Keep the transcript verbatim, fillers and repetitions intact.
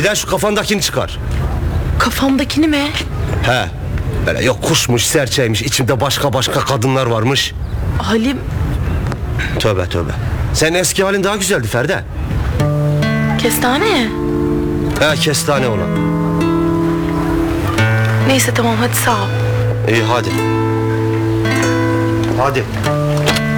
Bir de şu kafandakini çıkar. Kafamdakini mi? He. Böyle yok kuşmuş, serçeymiş, içimde başka başka kadınlar varmış. Halim. Tövbe tövbe. Senin eski halin daha güzeldi Feride. Kestane. He, kestane olan. Neyse tamam, hadi sağ ol. İyi hadi. Hadi.